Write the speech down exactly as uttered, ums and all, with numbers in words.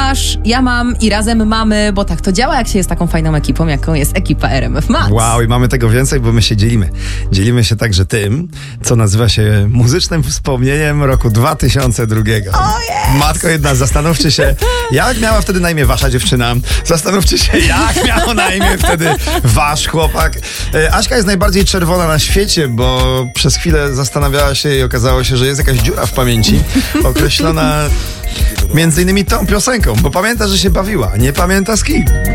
masz, ja mam i razem mamy, bo tak to działa, jak się jest taką fajną ekipą, jaką jest ekipa R M F Max. Wow, i mamy tego więcej, bo my się dzielimy. Dzielimy się także tym, co nazywa się muzycznym wspomnieniem roku dwa tysiące drugiego. O jest! Matko jedna, zastanówcie się, jak miała wtedy na imię wasza dziewczyna. Zastanówcie się, jak miał na imię wtedy wasz chłopak. E, Aśka jest najbardziej czerwona na świecie, bo przez chwilę zastanawiała się i okazało się, że jest jakaś dziura w pamięci, określona między innymi tą piosenką, bo pamięta, że się bawiła, nie pamięta z kim.